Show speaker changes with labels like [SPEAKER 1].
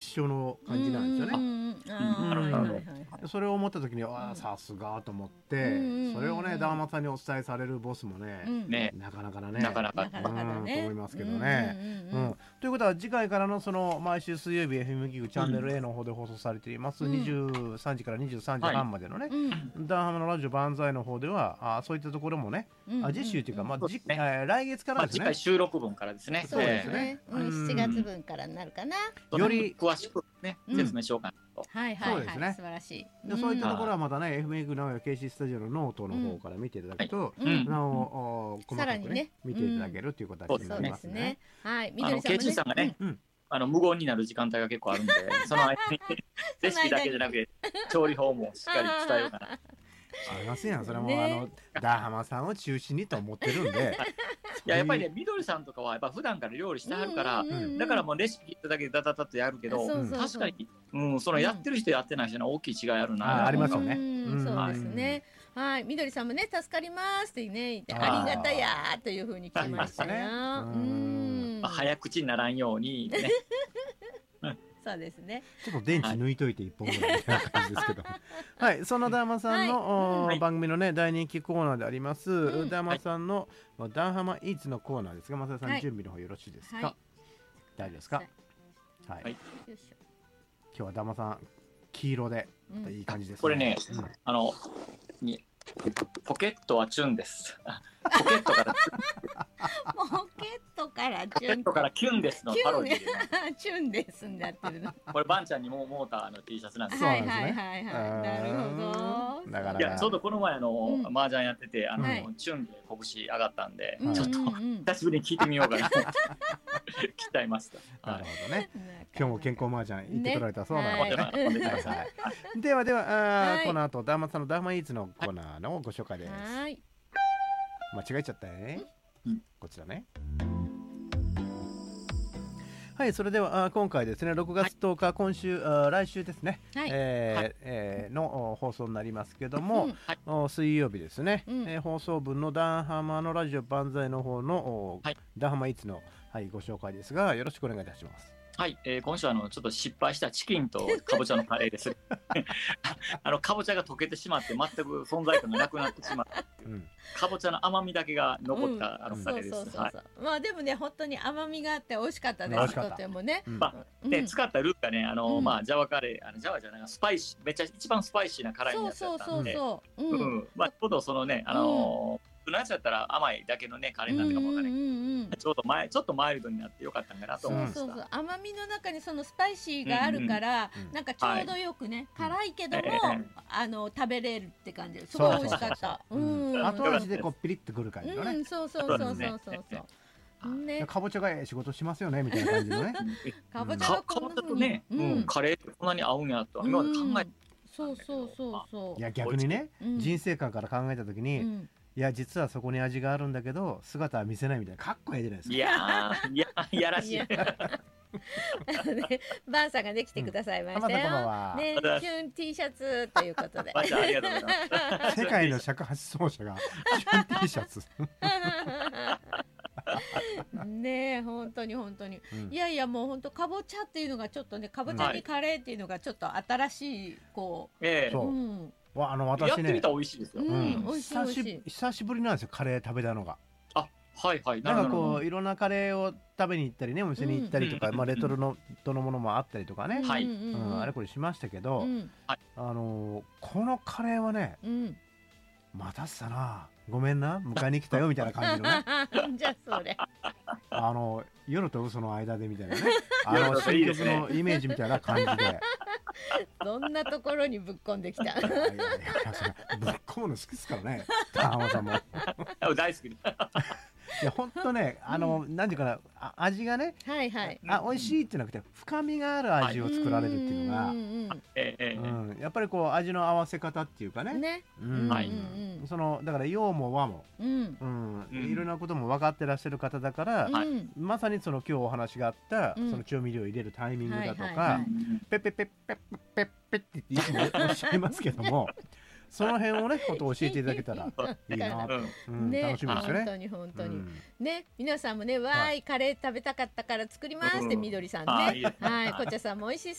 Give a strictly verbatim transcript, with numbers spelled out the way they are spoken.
[SPEAKER 1] 緒の感じなんですよね。それを思った時にあさすがと思って、それをねダーマさんにお伝えされるボスもね、なかなかね
[SPEAKER 2] なかなか
[SPEAKER 1] と思いますけどね。ということは次回からのその毎週水曜日 エフエム ギグチャンネル A の方で放送されていますにじゅうさんじからにじゅうさんじはんまでのね、ダーハマのラジオ万歳の方ではあそういったところもね、次週というかまあ来月からですね。
[SPEAKER 2] 次回収録分からですね。
[SPEAKER 1] そうですね。
[SPEAKER 3] しちがつぶんからになるかな。
[SPEAKER 2] より詳しくね説明しようかなと。
[SPEAKER 3] はいはいはい、素晴らしい。
[SPEAKER 1] そういったところはまたね エフエム ギグ名古屋 ケーシー スタジオのノートの方から見ていただくと、なお細かくね見ていただけるという形になりますね。
[SPEAKER 3] はい、
[SPEAKER 2] みどりさんもね。ケーシー さんがね、あの無言になる時間帯が結構あるんで、その間にレシピだけじゃなくて調理法もしっかり伝えようかな。
[SPEAKER 1] ありますやん、それもあのダーハマさんを中心にと思ってるんで。
[SPEAKER 2] いややっぱりねみどりさんとかはやっぱ普段から料理してはるから、だからもうレシピ言っただけでダダダッとやるけど、確かにうんそのやってる人やってない人の大きい違いあるな。
[SPEAKER 1] ありますよね。
[SPEAKER 3] そうですね。はい、みどりさんもね助かりますってね言ってありがたやというふうに聞きましたよ。
[SPEAKER 2] 早口にならんようにね。
[SPEAKER 3] そうですね。
[SPEAKER 1] ちょっと電池抜いといて一本ぐらいみたいな感じですけど。はい、そんなダーマさんの番組のね大人気コーナーであります。ダーマさんのダーハマイーツのコーナーですが、増田さん準備の方よろしいですか。大丈夫ですか。はい。今日はダーマさん黄色でいい感じです。
[SPEAKER 2] これね、あのにポケットはチュンです。ポケットから
[SPEAKER 3] ポケットから
[SPEAKER 2] チュン。ポケットからキュンですのパロディ
[SPEAKER 3] ー。チュンですになってるの。
[SPEAKER 2] これバンちゃんにもモーターの T シャツなんです。
[SPEAKER 3] はいはいはいはい。なるほど。
[SPEAKER 1] だから
[SPEAKER 2] いやちょうどこの前あの麻雀やっててあのチュンで拳上がったんでちょっと久しぶりに聞いてみようかな。期待ました。
[SPEAKER 1] なるほどね。今日も健康麻雀行ってこられたそうなので。ではではこの後ダーマさんのダーマイーツのコーナーのご紹介です。間違えちゃったね。こちらね。はい、それでは今回ですねろくがつとおか今週来週ですねの放送になりますけども、水曜日ですね放送分のダーハマのラジオ万歳の方のダーハマイーツのご紹介ですがよろしくお願いいたします。
[SPEAKER 2] はい、えー、今週はあのちょっと失敗したチキンとかぼちゃのカレーです。あのかぼちゃが溶けてしまって全く存在感がなくなってしまった、うん、かぼちゃの甘みだけが残った、うん、あのカレーです。
[SPEAKER 3] まあでもね本当に甘みがあって美味しかったです。とてもね。
[SPEAKER 2] うん、まあで、うん、使ったルーがねあの、うん、まあジャワカレーあのジャワじゃないスパイシーめっちゃ一番スパイシーな辛いやつだったんで、まあちょうどそのねあのーのやつだったら甘いだけのねカレーなんてかもわからないけど、ちょっとマイちょっとマイルドになってよかったんかなと思いました。
[SPEAKER 3] そうそうそう甘みの中にそのスパイシーがあるから、うんうん、なんかちょうどよくね、はい、辛いけども、えー、あの食べれるって感じですごい美味しかった。
[SPEAKER 1] 後味でこうピリッとくる感じのね、
[SPEAKER 3] うん、そうそうそうそうそうそう
[SPEAKER 1] ね、かぼちゃが仕事しますよねみたいな感じのね。
[SPEAKER 3] かぼちゃが
[SPEAKER 2] こんなとね、うん、カレーってこんなに合うんやと今まで考えて、
[SPEAKER 3] そうそうそうそう。
[SPEAKER 1] いや逆にね、うん、人生観から考えた時に。うんいや実はそこに味があるんだけど姿は見せないみたいなかっこいいじゃないですか。
[SPEAKER 2] いやーいやいやらしい。
[SPEAKER 3] バンさんがね来てくださいましたよ。ねキュン T シャツということで。
[SPEAKER 2] バンちゃんありがとうございます。
[SPEAKER 1] 世界の尺八奏者がキュン T シャツ。
[SPEAKER 3] ねえ本当に本当に、うん、いやいやもう本当かぼちゃっていうのがちょっとねかぼちゃにカレーっていうのがちょっと新しいこう。
[SPEAKER 2] ええ。
[SPEAKER 1] そう。うんあの私ね、
[SPEAKER 2] やってみたら美味しいですよ。
[SPEAKER 1] 久しぶりなんですよカレー食べたのが。
[SPEAKER 2] あはいはい。
[SPEAKER 1] なんかこういろんなカレーを食べに行ったりねお店に行ったりとか、まあレトルのどのものもあったりとかね、はい、あれこれしましたけど、あのこのカレーはね、待たせたなごめんな迎えに来たよみたいな感じのね。
[SPEAKER 3] じゃあそれ。
[SPEAKER 1] あの夜と嘘の間でみたいなね、あの新曲のイメージみたいな感じで。
[SPEAKER 3] どんなところにぶっこんできた。いやいや
[SPEAKER 1] いやぶっこむの好きですからね。田浜さんも。
[SPEAKER 2] 大好き。
[SPEAKER 1] いや本当ねあの、うん、なんていうかなあ味がね、
[SPEAKER 3] はいはい、
[SPEAKER 1] あ美味しいってなくて深みがある味を作られるっていうのが、うん、やっぱりこう味の合わせ方っていうかね。
[SPEAKER 3] ね。
[SPEAKER 1] はい。そのだから洋も和も、うんうん、いろんなことも分かってらっしゃる方だから、うん、まさにその今日お話があった、うん、その調味料を入れるタイミングだとか、ペッペッペッペッペッペッっていつもおっしゃいますけども。その辺をね、本当教えていただけたらいいな、うん、ね、楽しみですよね。
[SPEAKER 3] 本当に本当に、うん、ね、皆さんもね、わーい、カレー食べたかったから作りますって、みどりさんね、はい、こちゃさんも美味し